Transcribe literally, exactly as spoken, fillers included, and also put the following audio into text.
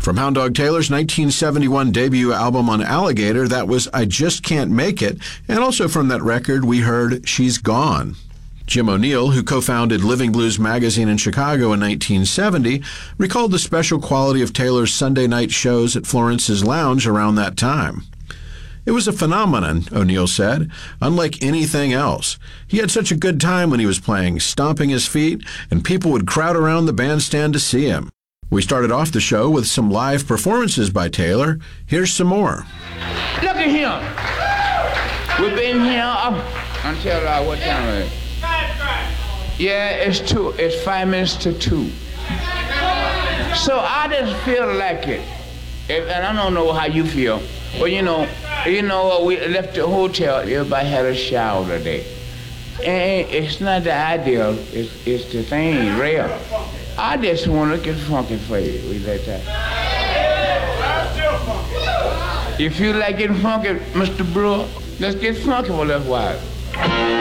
From Hound Dog Taylor's nineteen seventy-one debut album on Alligator, that was I Just Can't Make It, and also from that record we heard She's Gone. Jim O'Neill, who co-founded Living Blues magazine in Chicago in nineteen seventy, recalled the special quality of Taylor's Sunday night shows at Florence's Lounge around that time. It was a phenomenon, O'Neill said, unlike anything else. He had such a good time when he was playing, stomping his feet, and people would crowd around the bandstand to see him. We started off the show with some live performances by Taylor. Here's some more. Look at him. We've been here up until uh, what time is it? Yeah, it's two. It's five minutes to two. So I just feel like it. If, and I don't know how you feel. But you know, you know, we left the hotel. Everybody had a shower today. And it's not the ideal. It's, it's the thing, real. I just want to get funky for you. We let that. If you like getting funky, Mister Brewer, let's get funky for a little while.